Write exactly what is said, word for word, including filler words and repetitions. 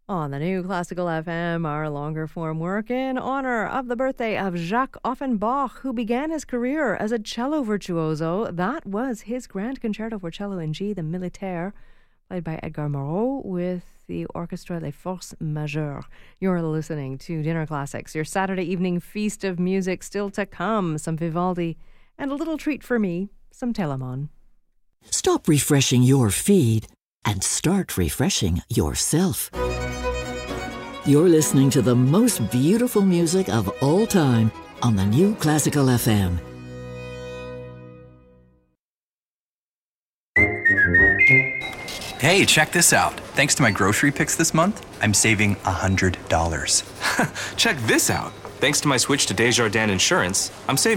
On the new Classical F M, our longer form work in honor of the birthday of Jacques Offenbach, who began his career as a cello virtuoso. That was his Grand Concerto for Cello in G, the Militaire, played by Edgar Moreau with the orchestra Les Forces Majeures. You're listening to Dinner Classics, your Saturday evening feast of music still to come. Some Vivaldi and a little treat for me, some Telemann. Stop refreshing your feed and start refreshing yourself. You're listening to the most beautiful music of all time on the new Classical F M. Hey, check this out. Thanks to my grocery picks this month, I'm saving one hundred dollars. Check this out. Thanks to my switch to Desjardins Insurance, I'm saving